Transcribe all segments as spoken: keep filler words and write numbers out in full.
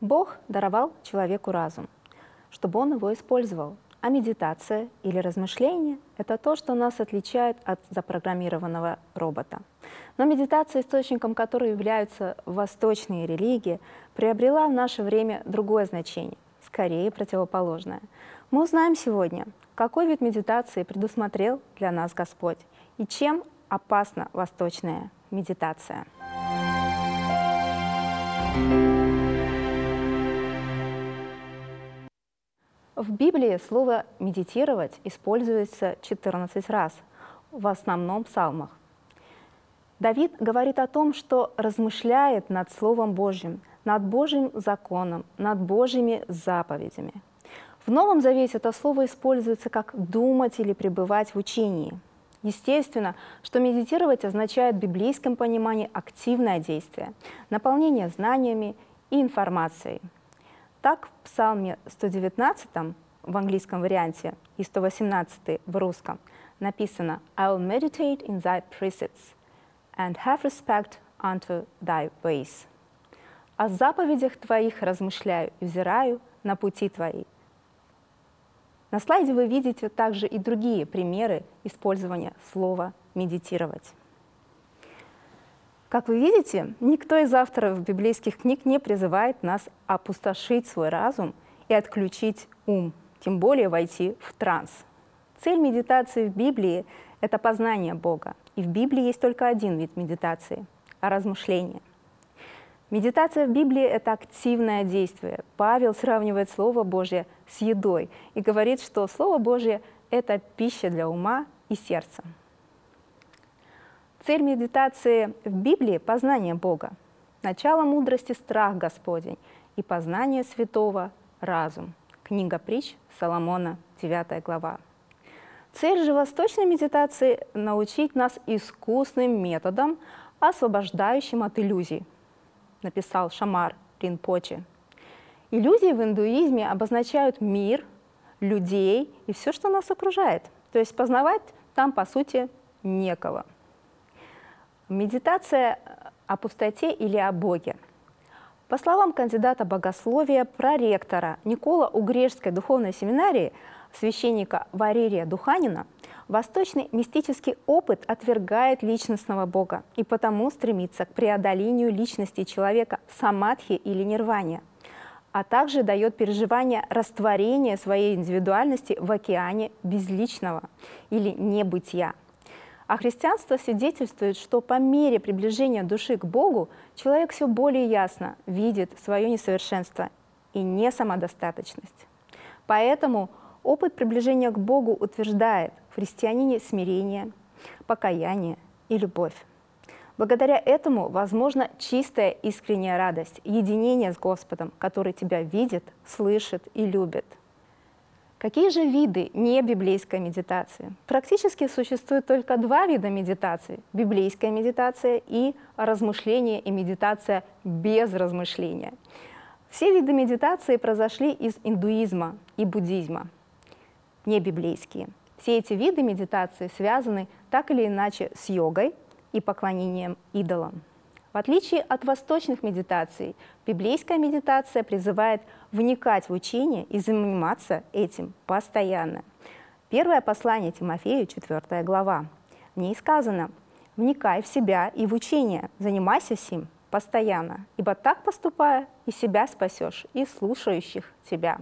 Бог даровал человеку разум, чтобы он его использовал. А медитация или размышление — это то, что нас отличает от запрограммированного робота. Но медитация, источником которой являются восточные религии, приобрела в наше время другое значение, скорее противоположное. Мы узнаем сегодня, какой вид медитации предусмотрел для нас Господь и чем опасна восточная медитация. В Библии слово «медитировать» используется четырнадцать раз, в основном в псалмах. Давид говорит о том, что размышляет над Словом Божьим, над Божьим законом, над Божьими заповедями. В Новом Завете это слово используется как «думать» или «пребывать в учении». Естественно, что медитировать означает в библейском понимании активное действие, наполнение знаниями и информацией. Так, в Псалме сто девятнадцатом в английском варианте и сто восемнадцатом в русском написано «I will meditate in thy precepts and have respect unto thy ways». «О заповедях твоих размышляю и взираю на пути твои». На слайде вы видите также и другие примеры использования слова «медитировать». Как вы видите, никто из авторов библейских книг не призывает нас опустошить свой разум и отключить ум, тем более войти в транс. Цель медитации в Библии — это познание Бога. И в Библии есть только один вид медитации — размышление. Медитация в Библии — это активное действие. Павел сравнивает Слово Божье с едой и говорит, что Слово Божье — это пища для ума и сердца. Цель медитации в Библии — познание Бога. Начало мудрости — страх Господень, и познание святого — разум. Книга притч Соломона, девятая глава. Цель же восточной медитации — научить нас искусным методам, освобождающим от иллюзий, написал Шамар Ринпоче. Иллюзии в индуизме обозначают мир, людей и все, что нас окружает. То есть познавать там, по сути, некого. Медитация о пустоте или о Боге. По словам кандидата богословия, проректора Никола Угрешской духовной семинарии, священника Варирия Духанина, восточный мистический опыт отвергает личностного Бога и потому стремится к преодолению личности человека в самадхи или нирване, а также дает переживание растворения своей индивидуальности в океане безличного или небытия. А христианство свидетельствует, что по мере приближения души к Богу человек все более ясно видит свое несовершенство и несамодостаточность. Поэтому опыт приближения к Богу утверждает в христианине смирение, покаяние и любовь. Благодаря этому возможна чистая искренняя радость, единение с Господом, который тебя видит, слышит и любит. Какие же виды небиблейской медитации? Практически существует только два вида медитации – библейская медитация и размышление и медитация без размышления. Все виды медитации произошли из индуизма и буддизма, небиблейские. Все эти виды медитации связаны так или иначе с йогой и поклонением идолам. В отличие от восточных медитаций, библейская медитация призывает вникать в учение и заниматься этим постоянно. Первое послание Тимофею, четвёртая глава. В ней сказано: «Вникай в себя и в учение, занимайся сим постоянно, ибо так поступая, и себя спасешь, и слушающих тебя».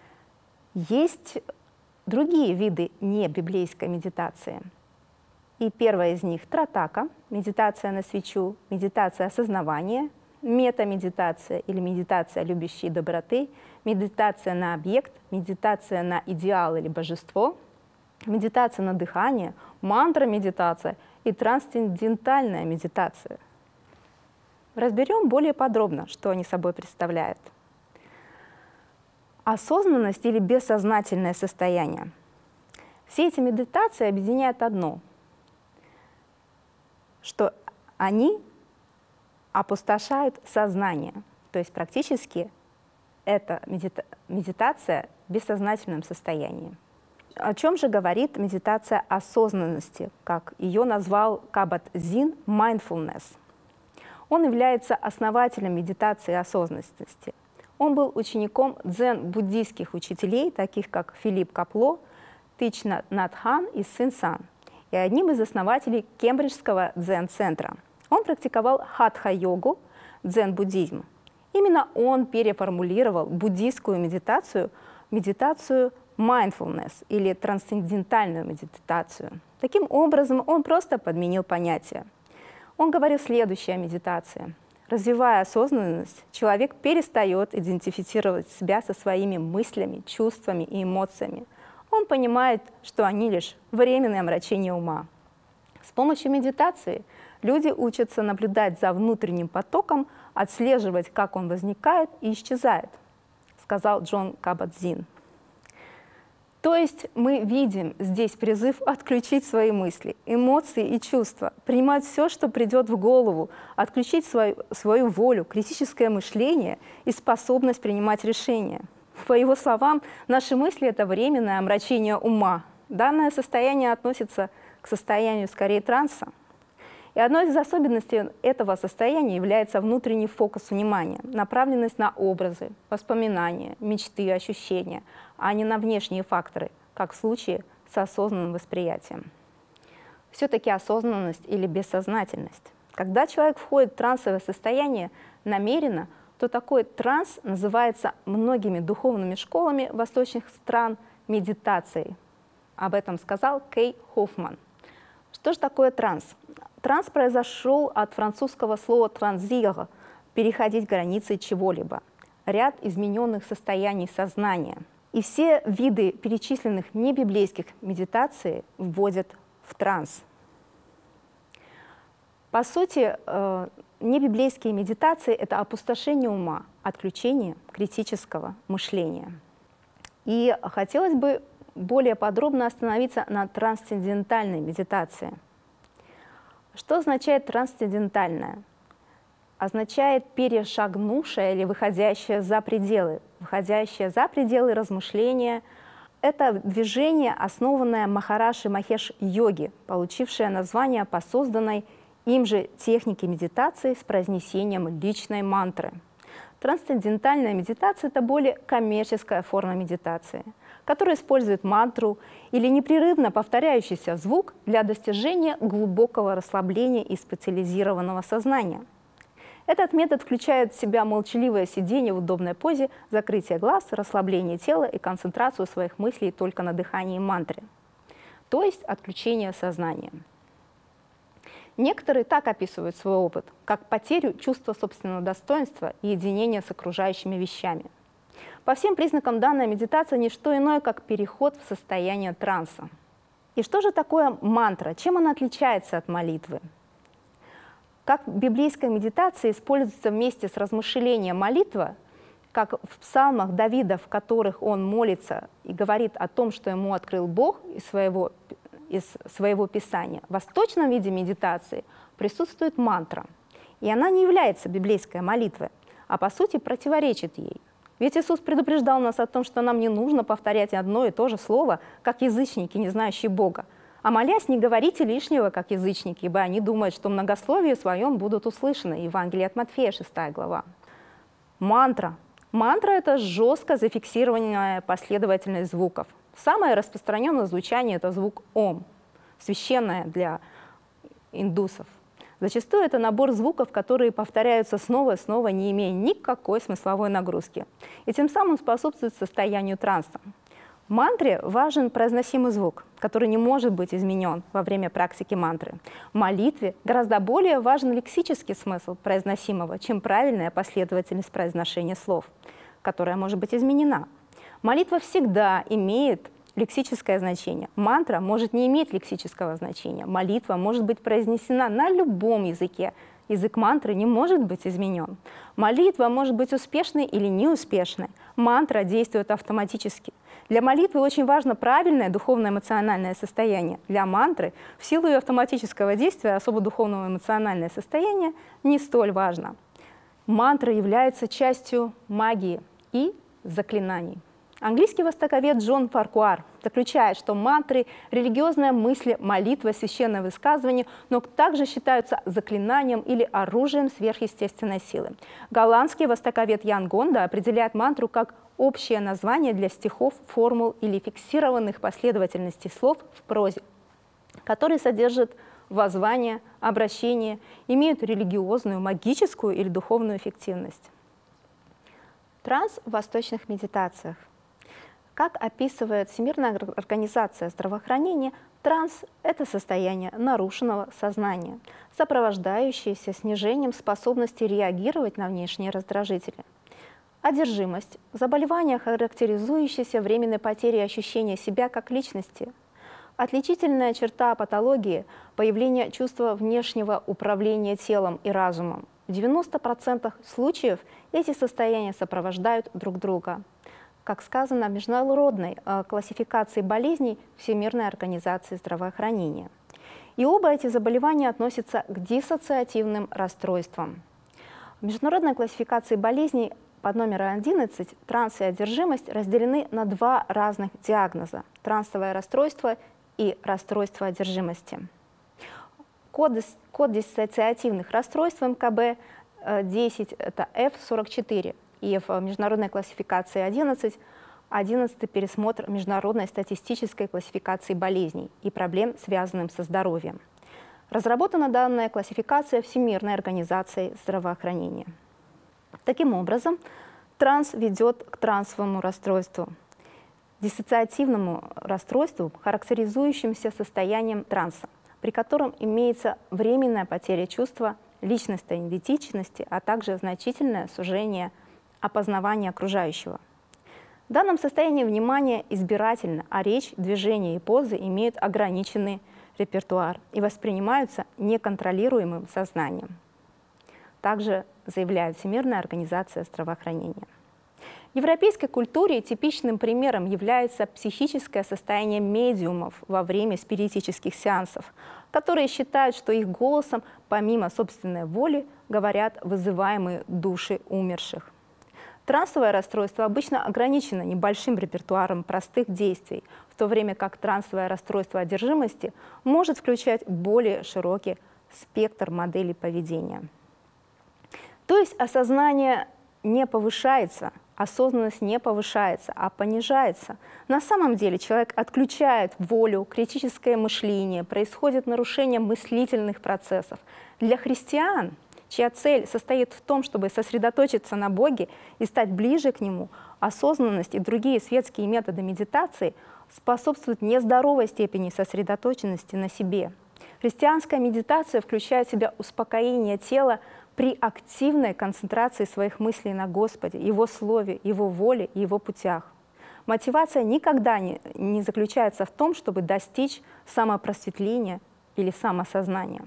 Есть другие виды небиблейской медитации. И первая из них — тратака, медитация на свечу, медитация осознавания, метамедитация или медитация любящей доброты, медитация на объект, медитация на идеал или божество, медитация на дыхание, мантра-медитация и трансцендентальная медитация. Разберем более подробно, что они собой представляют. Осознанность или бессознательное состояние. Все эти медитации объединяют одно — что они опустошают сознание. То есть практически это медита медитация в бессознательном состоянии. О чем же говорит медитация осознанности, как ее назвал Кабат-Зин mindfulness? Он является основателем медитации осознанности. Он был учеником дзен-буддийских учителей, таких как Филипп Капло, Тич Нат Хань и Сын Сан, и одним из основателей Кембриджского дзен-центра. Он практиковал хатха-йогу, дзен-буддизм. Именно он переформулировал буддийскую медитацию, медитацию mindfulness или трансцендентальную медитацию. Таким образом, он просто подменил понятие. Он говорил следующее о медитации. Развивая осознанность, человек перестает идентифицировать себя со своими мыслями, чувствами и эмоциями. Он понимает, что они лишь временное омрачение ума. С помощью медитации люди учатся наблюдать за внутренним потоком, отслеживать, как он возникает и исчезает, сказал Джон Кабат-Зинн. То есть мы видим здесь призыв отключить свои мысли, эмоции и чувства, принимать все, что придет в голову, отключить свою, свою волю, критическое мышление и способность принимать решения. По его словам, наши мысли – это временное омрачение ума. Данное состояние относится к состоянию скорее транса. И одной из особенностей этого состояния является внутренний фокус внимания, направленность на образы, воспоминания, мечты, ощущения, а не на внешние факторы, как в случае с осознанным восприятием. Все-таки осознанность или бессознательность. Когда человек входит в трансовое состояние намеренно, то такой транс называется многими духовными школами восточных стран медитацией. Об этом сказал Кей Хоффман. Что же такое транс? Транс произошел от французского слова «транзир» – переходить границы чего-либо, ряд измененных состояний сознания. И все виды перечисленных небиблейских медитаций вводят в транс. По сути, небиблейские медитации – это опустошение ума, отключение критического мышления. И хотелось бы более подробно остановиться на трансцендентальной медитации. Что означает трансцендентальная? Означает перешагнувшая или выходящая за пределы. Выходящая за пределы размышления – это движение, основанное Махараши Махеш йоги, получившее название по созданной им же технике медитации с произнесением личной мантры. Трансцендентальная медитация – это более коммерческая форма медитации, которая использует мантру или непрерывно повторяющийся звук для достижения глубокого расслабления и специализированного сознания. Этот метод включает в себя молчаливое сидение в удобной позе, закрытие глаз, расслабление тела и концентрацию своих мыслей только на дыхании и мантре, то есть отключение сознания. Некоторые так описывают свой опыт, как потерю чувства собственного достоинства и единения с окружающими вещами. По всем признакам данная медитация не что иное, как переход в состояние транса. И что же такое мантра? Чем она отличается от молитвы? Как библейская медитация используется вместе с размышлением молитва, как в псалмах Давида, в которых он молится и говорит о том, что ему открыл Бог из своего, из своего писания, в восточном виде медитации присутствует мантра. И она не является библейской молитвой, а по сути противоречит ей. Ведь Иисус предупреждал нас о том, что нам не нужно повторять одно и то же слово, как язычники, не знающие Бога. А молясь, не говорите лишнего, как язычники, ибо они думают, что многословие своем будут услышаны. Евангелие от Матфея, шестая глава. Мантра. Мантра – это жестко зафиксированная последовательность звуков. Самое распространенное звучание – это звук «Ом», священное для индусов. Зачастую это набор звуков, которые повторяются снова и снова, не имея никакой смысловой нагрузки, и тем самым способствуют состоянию транса. В мантре важен произносимый звук, который не может быть изменен во время практики мантры. В молитве гораздо более важен лексический смысл произносимого, чем правильная последовательность произношения слов, которая может быть изменена. Молитва всегда имеет лексическое значение. Мантра может не иметь лексического значения. Молитва может быть произнесена на любом языке. Язык мантры не может быть изменен. Молитва может быть успешной или неуспешной. Мантра действует автоматически. Для молитвы очень важно правильное духовно-эмоциональное состояние. Для мантры в силу ее автоматического действия особо духовного эмоциональное состояние не столь важно. Мантра является частью магии и заклинаний. Английский востоковед Джон Фаркуар заключает, что мантры – религиозная мысль, молитва, священное высказывание, но также считаются заклинанием или оружием сверхъестественной силы. Голландский востоковед Ян Гонда определяет мантру как общее название для стихов, формул или фиксированных последовательностей слов в прозе, которые содержат воззвания, обращения, имеют религиозную, магическую или духовную эффективность. Транс в восточных медитациях. Как описывает Всемирная организация здравоохранения, транс – это состояние нарушенного сознания, сопровождающееся снижением способности реагировать на внешние раздражители. Одержимость – заболевание, характеризующееся временной потерей ощущения себя как личности. Отличительная черта патологии – появление чувства внешнего управления телом и разумом. В девяноста процентах случаев эти состояния сопровождают друг друга. Как сказано в международной классификации болезней Всемирной организации здравоохранения. И оба эти заболевания относятся к диссоциативным расстройствам. В международной классификации болезней под номером одиннадцать транс и одержимость разделены на два разных диагноза – трансовое расстройство и расстройство одержимости. Код, код диссоциативных расстройств эм ка бэ десять – это эф сорок четыре. И в международной классификации одиннадцать – одиннадцатый пересмотр международной статистической классификации болезней и проблем, связанных со здоровьем. Разработана данная классификация Всемирной организацией здравоохранения. Таким образом, транс ведет к трансовому расстройству, диссоциативному расстройству, характеризующемуся состоянием транса, при котором имеется временная потеря чувства личностной идентичности, а также значительное сужение опознавания окружающего. В данном состоянии внимание избирательно, а речь, движения и позы имеют ограниченный репертуар и воспринимаются неконтролируемым сознанием. Также заявляет Всемирная организация здравоохранения. В европейской культуре типичным примером является психическое состояние медиумов во время спиритических сеансов, которые считают, что их голосом, помимо собственной воли, говорят вызываемые души умерших. Трансовое расстройство обычно ограничено небольшим репертуаром простых действий, в то время как трансовое расстройство одержимости может включать более широкий спектр моделей поведения. То есть осознание не повышается, осознанность не повышается, а понижается. На самом деле человек отключает волю, критическое мышление, происходит нарушение мыслительных процессов. Для христиан, чья цель состоит в том, чтобы сосредоточиться на Боге и стать ближе к Нему, осознанность и другие светские методы медитации способствуют нездоровой степени сосредоточенности на себе. Христианская медитация включает в себя успокоение тела при активной концентрации своих мыслей на Господе, Его Слове, Его воле и Его путях. Мотивация никогда не, не заключается в том, чтобы достичь самопросветления или самосознания.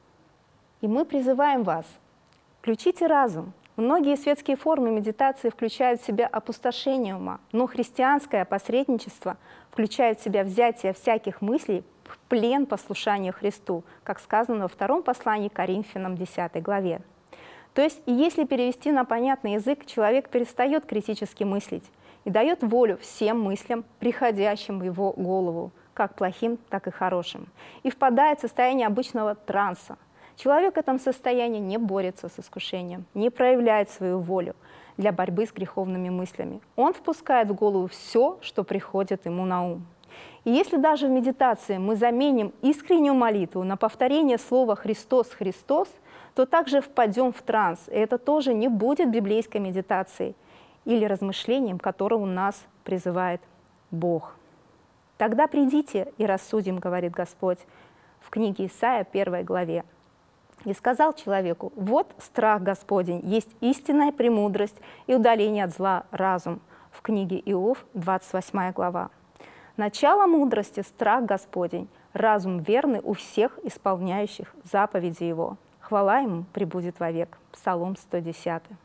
И мы призываем вас, включите разум. Многие светские формы медитации включают в себя опустошение ума, но христианское посредничество включает в себя взятие всяких мыслей в плен послушанию Христу, как сказано во втором послании к Коринфянам, десятой главе. То есть, если перевести на понятный язык, человек перестает критически мыслить и дает волю всем мыслям, приходящим в его голову, как плохим, так и хорошим, и впадает в состояние обычного транса. Человек в этом состоянии не борется с искушением, не проявляет свою волю для борьбы с греховными мыслями. Он впускает в голову все, что приходит ему на ум. И если даже в медитации мы заменим искреннюю молитву на повторение слова «Христос, Христос», то также впадем в транс, и это тоже не будет библейской медитацией или размышлением, которое у нас призывает Бог. «Тогда придите и рассудим, — говорит Господь в книге Исаия, первой главе. И сказал человеку: вот страх Господень есть истинная премудрость и удаление от зла разум». В книге Иов, двадцать восьмая глава. «Начало мудрости — страх Господень, разум верный у всех исполняющих заповеди Его. Хвала Ему пребудет вовек». Псалом сто десятый.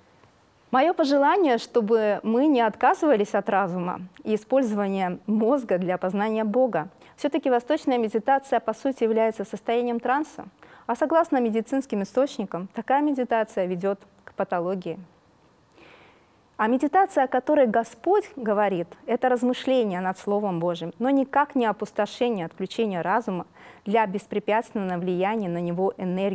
Мое пожелание, чтобы мы не отказывались от разума и использования мозга для познания Бога. Все-таки восточная медитация, по сути, является состоянием транса, а согласно медицинским источникам, такая медитация ведет к патологии. А медитация, о которой Господь говорит, это размышление над Словом Божьим, но никак не опустошение, отключение разума для беспрепятственного влияния на него энергии.